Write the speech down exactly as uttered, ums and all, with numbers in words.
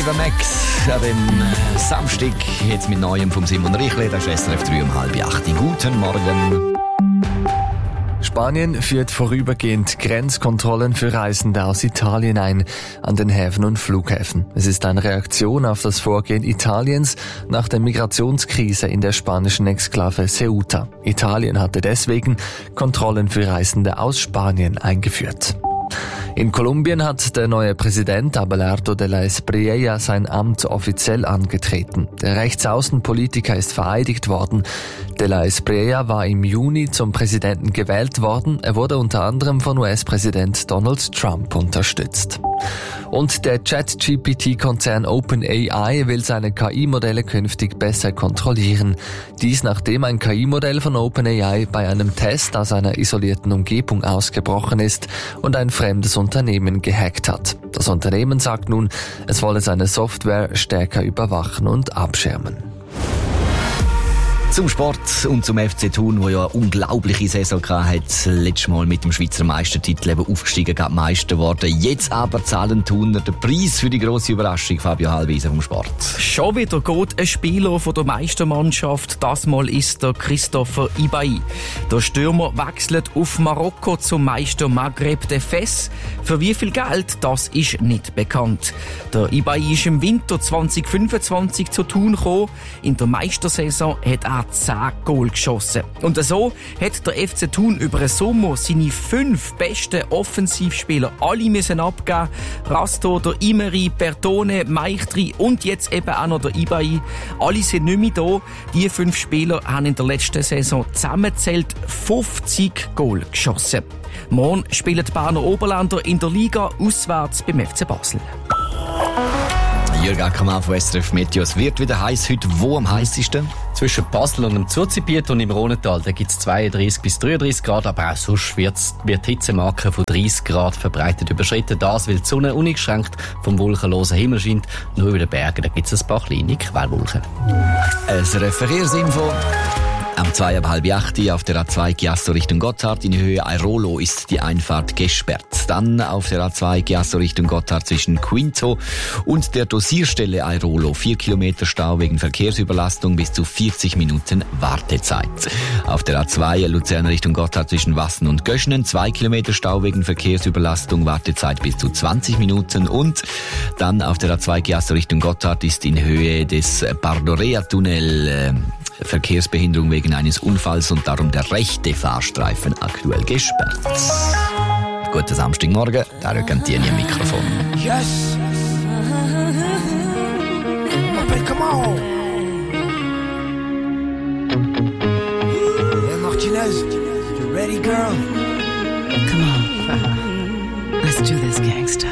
Eva Max an dem Samstag jetzt mit Neuem vom Simon Richle, das ist S R F drei um halb acht. Guten Morgen. Spanien führt vorübergehend Grenzkontrollen für Reisende aus Italien ein an den Häfen und Flughäfen. Es ist eine Reaktion auf das Vorgehen Italiens nach der Migrationskrise in der spanischen Exklave Ceuta. Italien hatte deswegen Kontrollen für Reisende aus Spanien eingeführt. In Kolumbien hat der neue Präsident Abelardo de la Espriella sein Amt offiziell angetreten. Der Rechtsaußenpolitiker ist vereidigt worden. De la Espriella war im Juni zum Präsidenten gewählt worden. Er wurde unter anderem von U S-Präsident Donald Trump unterstützt. Und der Chat-G P T-Konzern OpenAI will seine K I-Modelle künftig besser kontrollieren. Dies nachdem ein K I-Modell von OpenAI bei einem Test aus einer isolierten Umgebung ausgebrochen ist und ein fremdes Unternehmen gehackt hat. Das Unternehmen sagt nun, es wolle seine Software stärker überwachen und abschirmen. Zum Sport und zum F C Thun, wo ja eine unglaubliche Saison hatte. Letztes Mal mit dem Schweizer Meistertitel eben aufgestiegen, gerade Meister geworden. Jetzt aber zahlen Thuner den Preis für die grosse Überraschung, Fabio Hallwiese vom Sport. Schon wieder geht ein Spieler von der Meistermannschaft. Das Mal ist der Christopher Ibai. Der Stürmer wechselt auf Marokko zum Meister Maghreb de Fes. Für wie viel Geld, das ist nicht bekannt. Der Ibai ist im Winter zwanzig fünfundzwanzig zu Thun gekommen. In der Meistersaison hat er zehn Goal geschossen. Und so hat der F C Thun über den Sommer seine fünf besten Offensivspieler alle müssen abgeben. Rasto, der Imeri, Bertone, Meichtri und jetzt eben auch noch der Ibai. Alle sind nicht mehr da. Die fünf Spieler haben in der letzten Saison zusammengezählt fünfzig Goal geschossen. Morgen spielen die Berner Oberländer in der Liga auswärts beim F C Basel. Jürg Ackermann von S R F Meteo. Es wird wieder heiß heute. Wo am heißesten? Zwischen Basel und dem Zurzibiet und im Rhonental, da gibt es zweiunddreißig bis dreiunddreißig Grad, aber auch sonst wird's, wird die Hitzemarke von dreißig Grad verbreitet überschritten. Das, weil die Sonne uneingeschränkt vom wolkenlosen Himmel scheint. Nur über den Bergen, da gibt es ein paar kleine Quellwolken. S R F Verkehrsinfo. Am zwei ab halb acht auf der A zwei Chiasso Richtung Gotthard in Höhe Airolo ist die Einfahrt gesperrt. Dann auf der A zwei Chiasso Richtung Gotthard zwischen Quinto und der Dosierstelle Airolo vier Kilometer Stau wegen Verkehrsüberlastung bis zu vierzig Minuten Wartezeit. Auf der A zwei Luzern Richtung Gotthard zwischen Wassen und Göschnen zwei Kilometer Stau wegen Verkehrsüberlastung, Wartezeit bis zu zwanzig Minuten. Und dann auf der A zwei Chiasso Richtung Gotthard ist in Höhe des Pardorea-Tunnel äh, Verkehrsbehinderung wegen eines Unfalls und darum der rechte Fahrstreifen aktuell gesperrt. Guten Samstagmorgen, Dario Cantini am Mikrofon. Yes! Appelle comment? Hey Martinez, you ready girl? Come on. Let's do this, gangsta.